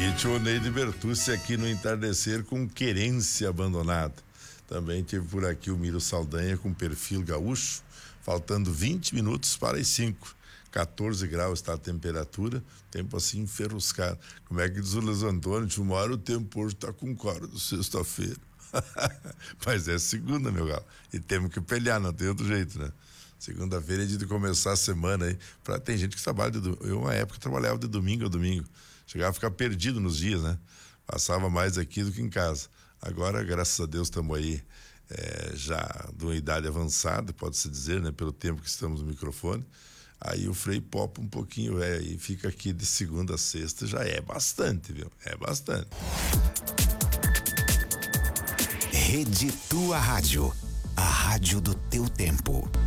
E tio Neide Bertucci aqui no entardecer com Querência Abandonada. Também tive por aqui o Miro Saldanha com perfil gaúcho, faltando 20 minutos para as 5. 14 graus está a temperatura, tempo assim enferruscado. Como é que diz o Luiz Antônio? Uma hora o tempo hoje está com corda, sexta-feira. Mas é segunda, meu galo. E temos que pelear, não tem outro jeito, né? Segunda-feira é dia de começar a semana aí. Tem gente que trabalha eu, uma época, trabalhava de domingo a domingo. Chegava a ficar perdido nos dias, né? Passava mais aqui do que em casa. Agora, graças a Deus, estamos aí já de uma idade avançada, pode-se dizer, né? Pelo tempo que estamos no microfone. Aí o freio popa um pouquinho, e fica aqui de segunda a sexta, já é bastante, viu? É bastante. Rede Tua Rádio, a rádio do teu tempo.